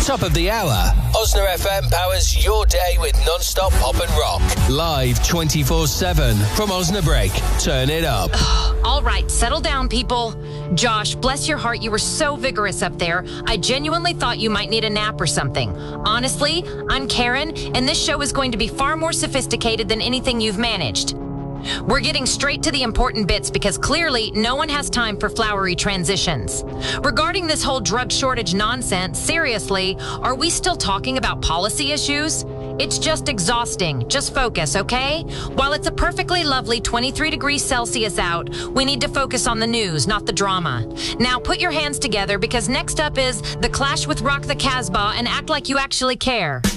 Top of the hour, Osna FM powers your day with non-stop pop and rock. Live 24/7 from Osnabrück. Turn it up. All right, settle down, people. Josh, bless your heart, you were so vigorous up there. I genuinely thought you might need a nap or something. Honestly, I'm Karen, and this show is going to be far more sophisticated than anything you've managed. We're getting straight to the important bits because clearly no one has time for flowery transitions. Regarding this whole drug shortage nonsense, seriously, are we still talking about policy issues? It's just exhausting. Just focus, okay? While it's a perfectly lovely 23 degrees Celsius out, we need to focus on the news, not the drama. Now put your hands together because next up is The Clash with Rock the Casbah and act like you actually care.